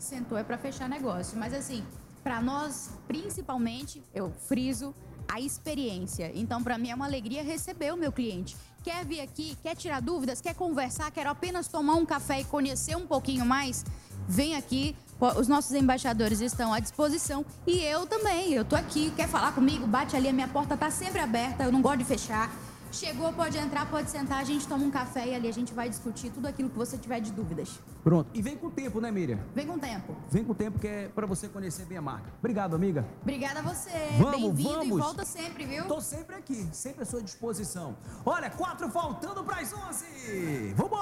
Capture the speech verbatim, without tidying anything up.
sentou é para fechar negócio. Mas assim, para nós, principalmente, eu friso a experiência. Então, para mim é uma alegria receber o meu cliente. Quer vir aqui, quer tirar dúvidas, quer conversar, quer apenas tomar um café e conhecer um pouquinho mais? Vem aqui, os nossos embaixadores estão à disposição e eu também, eu tô aqui, quer falar comigo, bate ali, a minha porta tá sempre aberta, eu não gosto de fechar. Chegou, pode entrar, pode sentar, a gente toma um café e ali a gente vai discutir tudo aquilo que você tiver de dúvidas. Pronto. E vem com o tempo, né, Miriam? Vem com o tempo. Vem com o tempo que é para você conhecer bem a marca. Obrigado, amiga. Obrigada a você. Vamos, Bem-vindo vamos. e volta sempre, viu? Tô sempre aqui, sempre à sua disposição. Olha, quatro faltando para as onze. Vamos